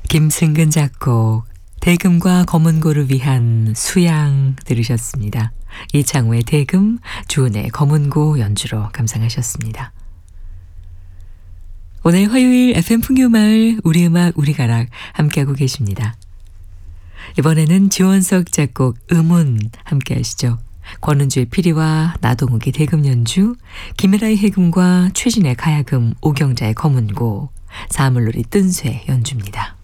김승근 작곡 대금과 검은고를 위한 수양 들으셨습니다. 이창호의 대금, 주은의 검은고 연주로 감상하셨습니다. 오늘 화요일 FM 풍요마을 우리 음악 우리 가락 함께하고 계십니다. 이번에는 지원석 작곡 음운 함께 하시죠. 권은주의 피리와 나동욱의 대금 연주, 김혜라의 해금과 최진의 가야금, 오경자의 검은고, 사물놀이 뜬쇠 연주입니다.